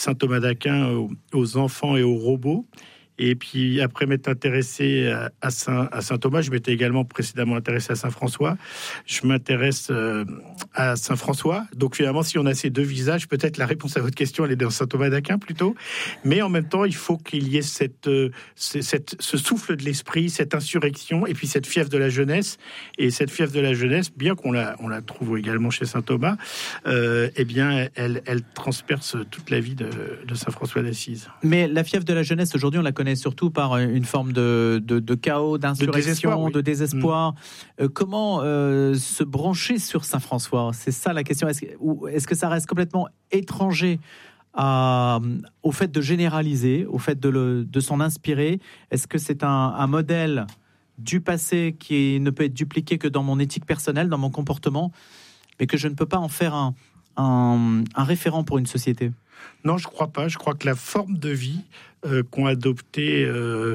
saint Thomas d'Aquin aux enfants et aux robots. Et puis après m'être intéressé à Saint Thomas, je m'étais également précédemment intéressé à Saint François. Je m'intéresse à Saint François. Donc finalement, si on a ces deux visages, peut-être la réponse à votre question, elle est dans Saint Thomas d'Aquin plutôt. Mais en même temps, il faut qu'il y ait ce souffle de l'esprit, cette insurrection, et puis cette fièvre de la jeunesse. Et cette fièvre de la jeunesse, bien qu'on la trouve également chez Saint Thomas, eh bien, elle transperce toute la vie de Saint François d'Assise. Mais la fièvre de la jeunesse, aujourd'hui, on la connaît surtout par une forme de chaos, d'insurrection, de désespoir. Comment se brancher sur Saint François ? C'est ça la question. Est-ce que ça reste complètement étranger au fait de généraliser, au fait de s'en inspirer ? Est-ce que c'est un modèle du passé qui ne peut être dupliqué que dans mon éthique personnelle, dans mon comportement, mais que je ne peux pas en faire un référent pour une société ? Non, je crois pas. Je crois que la forme de vie qu'ont adopté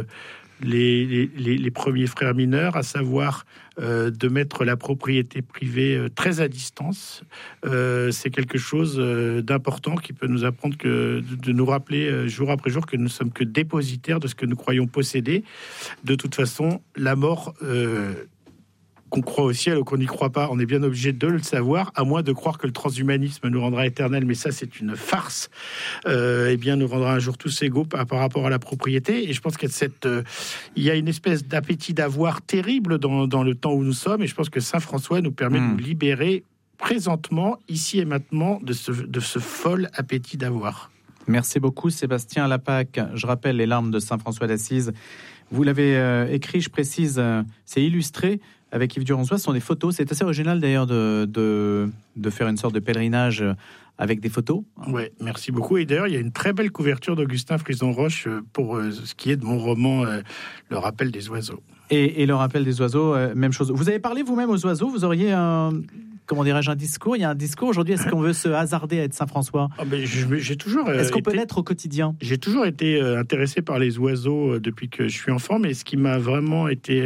les premiers frères mineurs, à savoir de mettre la propriété privée très à distance, c'est quelque chose d'important qui peut nous apprendre de nous rappeler jour après jour que nous ne sommes que dépositaires de ce que nous croyons posséder. De toute façon, la mort... qu'on croit au ciel ou qu'on n'y croit pas, on est bien obligé de le savoir, à moins de croire que le transhumanisme nous rendra éternels, mais ça c'est une farce, eh bien nous rendra un jour tous égaux par rapport à la propriété. Et je pense qu'il y a une espèce d'appétit d'avoir terrible dans le temps où nous sommes, et je pense que Saint François nous permet de nous libérer présentement, ici et maintenant, de ce fol appétit d'avoir. Merci beaucoup Sébastien Lapaque. Je rappelle les larmes de Saint François d'Assise. Vous l'avez écrit, je précise, c'est illustré avec Yves Durançois. Ce sont des photos. C'est assez original d'ailleurs de faire une sorte de pèlerinage avec des photos. Ouais, merci beaucoup. Et d'ailleurs, il y a une très belle couverture d'Augustin Frison-Roche pour ce qui est de mon roman Le Rappel des oiseaux. Et Le Rappel des oiseaux, même chose. Vous avez parlé vous-même aux oiseaux. Vous auriez un discours. Il y a un discours aujourd'hui. Est-ce qu'on veut se hasarder à être Saint-François ? J'ai toujours. Est-ce qu'on peut l'être au quotidien ? J'ai toujours été intéressé par les oiseaux depuis que je suis enfant, mais ce qui m'a vraiment été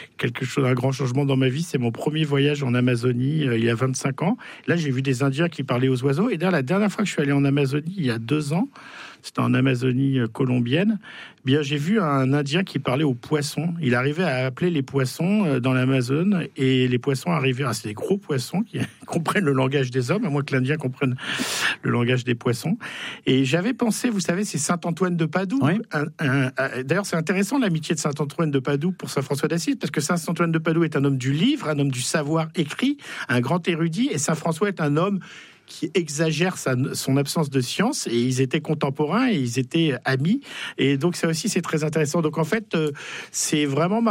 un grand changement dans ma vie, c'est mon premier voyage en Amazonie il y a 25 ans. Là, j'ai vu des Indiens qui parlaient aux oiseaux. Et d'ailleurs, la dernière fois que je suis allé en Amazonie, il y a 2 ans, c'était en Amazonie colombienne, bien j'ai vu un Indien qui parlait aux poissons. Il arrivait à appeler les poissons dans l'Amazone, et les poissons arrivaient, c'est des gros poissons qui comprennent le langage des hommes, à moins que l'Indien comprenne le langage des poissons. Et j'avais pensé, vous savez, c'est Saint-Antoine de Padoue. Oui. D'ailleurs, c'est intéressant l'amitié de Saint-Antoine de Padoue pour Saint-François d'Assise, parce que Saint-Antoine de Padoue est un homme du livre, un homme du savoir écrit, un grand érudit, et Saint-François est un homme qui exagère son absence de science, et ils étaient contemporains et ils étaient amis, et donc ça aussi c'est très intéressant. Donc en fait c'est vraiment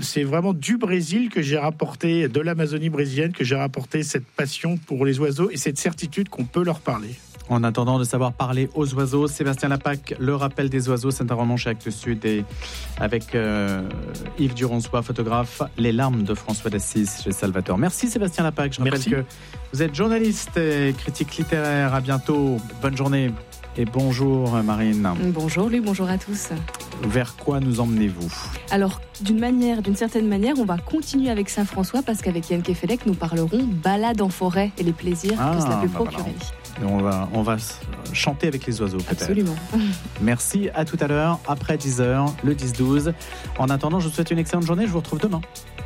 du Brésil que j'ai rapporté, de l'Amazonie brésilienne, que j'ai rapporté cette passion pour les oiseaux et cette certitude qu'on peut leur parler. En attendant de savoir parler aux oiseaux, Sébastien Lapaque, Le Rappel des oiseaux, c'est un roman chez Actes Sud, et avec Yves Durançois, photographe, Les larmes de François d'Assise chez Salvatore. Merci Sébastien Lapaque. Je rappelle que vous êtes journaliste et critique littéraire. À bientôt. Bonne journée. Et bonjour Marine. Bonjour Louis, bonjour à tous. Vers quoi nous emmenez-vous ? Alors, d'une certaine manière, on va continuer avec Saint-François, parce qu'avec Yann Kefelec, nous parlerons balade en forêt et les plaisirs que cela peut procurer. Et on va chanter avec les oiseaux, peut-être. Absolument. Merci, à tout à l'heure, après 10h, le 10-12. En attendant, je vous souhaite une excellente journée, je vous retrouve demain.